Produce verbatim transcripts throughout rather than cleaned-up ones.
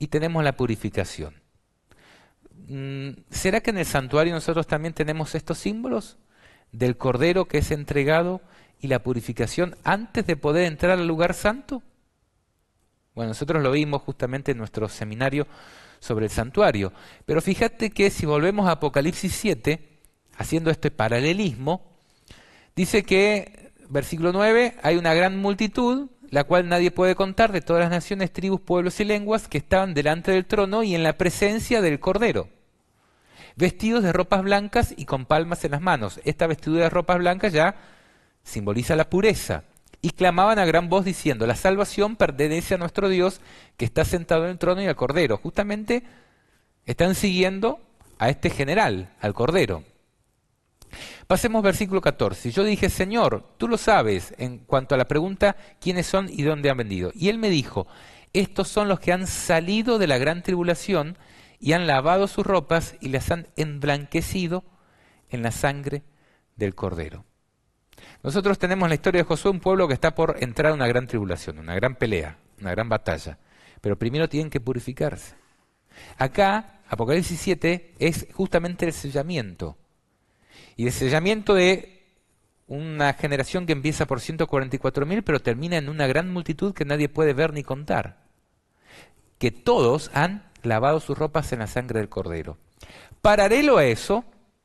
y tenemos la purificación. ¿Será que en el santuario nosotros también tenemos estos símbolos del Cordero que es entregado y la purificación antes de poder entrar al lugar santo? Bueno, nosotros lo vimos justamente en nuestro seminario sobre el santuario. Pero fíjate que si volvemos a Apocalipsis siete, haciendo este paralelismo, dice que, versículo nueve, hay una gran multitud, la cual nadie puede contar, de todas las naciones, tribus, pueblos y lenguas, que estaban delante del trono y en la presencia del Cordero, vestidos de ropas blancas y con palmas en las manos. Esta vestidura de ropas blancas ya simboliza la pureza. Y clamaban a gran voz diciendo: la salvación pertenece a nuestro Dios, que está sentado en el trono, y al Cordero. Justamente están siguiendo a este general, al Cordero. Pasemos versículo catorce. Yo dije: Señor, tú lo sabes, en cuanto a la pregunta, ¿quiénes son y dónde han venido? Y él me dijo: estos son los que han salido de la gran tribulación y han lavado sus ropas y las han emblanquecido en la sangre del Cordero. Nosotros tenemos la historia de Josué, un pueblo que está por entrar a una gran tribulación, una gran pelea, una gran batalla. Pero primero tienen que purificarse. Acá, Apocalipsis siete, es justamente el sellamiento. Y el sellamiento de una generación que empieza por ciento cuarenta y cuatro mil, pero termina en una gran multitud que nadie puede ver ni contar. Que todos han lavado sus ropas en la sangre del Cordero. Paralelo a eso,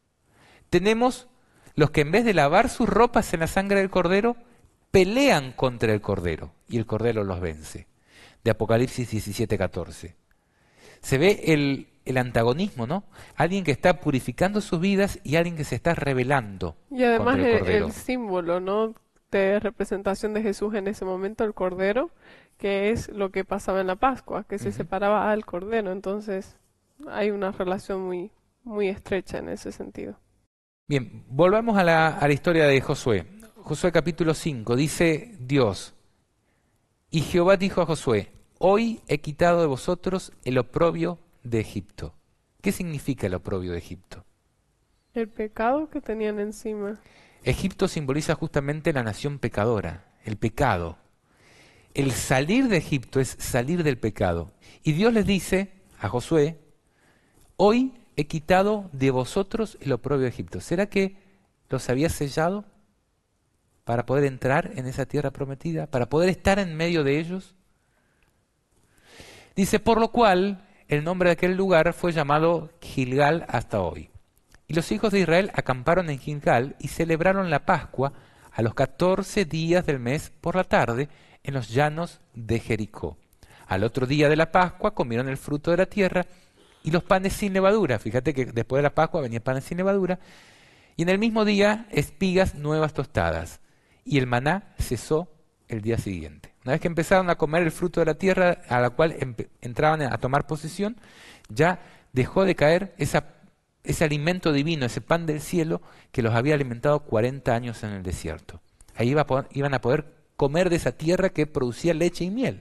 tenemos los que en vez de lavar sus ropas en la sangre del Cordero, pelean contra el Cordero, y el Cordero los vence. De Apocalipsis diecisiete catorce. Se ve el, el antagonismo, ¿no? Alguien que está purificando sus vidas y alguien que se está rebelando Y además contra el el, Cordero. el símbolo, ¿no?, de representación de Jesús en ese momento, el Cordero, que es lo que pasaba en la Pascua, que se Ujú. separaba al Cordero. Entonces hay una relación muy, muy estrecha en ese sentido. Bien, volvamos a la, a la historia de Josué. Josué capítulo cinco, dice Dios: y Jehová dijo a Josué: hoy he quitado de vosotros el oprobio de Egipto. ¿Qué significa el oprobio de Egipto? El pecado que tenían encima. Egipto simboliza justamente la nación pecadora, el pecado. El salir de Egipto es salir del pecado. Y Dios les dice a Josué: hoy he quitado de vosotros el oprobio de Egipto. ¿Será que los había sellado para poder entrar en esa tierra prometida, para poder estar en medio de ellos? Dice: por lo cual el nombre de aquel lugar fue llamado Gilgal hasta hoy. Y los hijos de Israel acamparon en Gilgal y celebraron la Pascua a los catorce días del mes por la tarde en los llanos de Jericó. Al otro día de la Pascua comieron el fruto de la tierra y los panes sin levadura. Fíjate que después de la Pascua venía panes sin levadura. Y en el mismo día espigas nuevas tostadas. Y el maná cesó el día siguiente. Una vez que empezaron a comer el fruto de la tierra a la cual entraban a tomar posesión, ya dejó de caer esa, ese alimento divino, ese pan del cielo que los había alimentado cuarenta años en el desierto. Ahí iba a poder, iban a poder comer de esa tierra que producía leche y miel.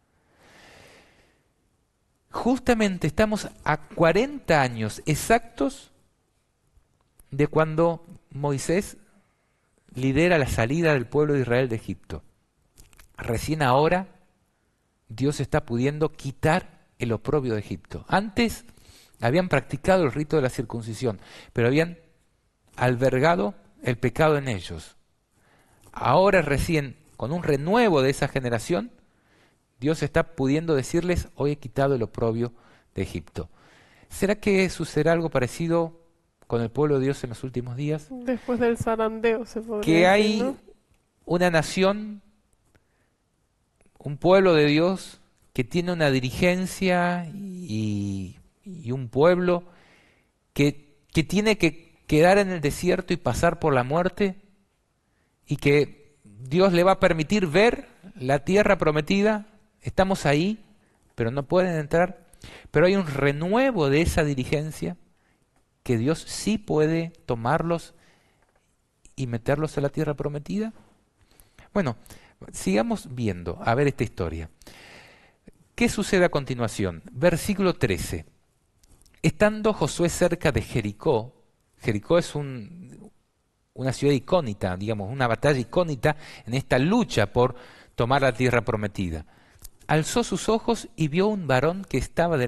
Justamente estamos a cuarenta años exactos de cuando Moisés lidera la salida del pueblo de Israel de Egipto. Recién ahora Dios está pudiendo quitar el oprobio de Egipto. Antes habían practicado el rito de la circuncisión, pero habían albergado el pecado en ellos. Ahora recién, con un renuevo de esa generación, Dios está pudiendo decirles: hoy he quitado el oprobio de Egipto. ¿Será que sucederá algo parecido con el pueblo de Dios en los últimos días? Después del zarandeo, se podría Que decir, hay ¿no? una nación, un pueblo de Dios que tiene una dirigencia y, y un pueblo que, que tiene que quedar en el desierto y pasar por la muerte, y que Dios le va a permitir ver la tierra prometida. Estamos ahí, pero no pueden entrar. Pero hay un renuevo de esa dirigencia que Dios sí puede tomarlos y meterlos a la tierra prometida. Bueno, sigamos viendo, a ver esta historia. ¿Qué sucede a continuación? Versículo trece. Estando Josué cerca de Jericó, Jericó es un, una ciudad icónica, digamos, una batalla icónica en esta lucha por tomar la tierra prometida. alzó sus ojos y vio un varón que estaba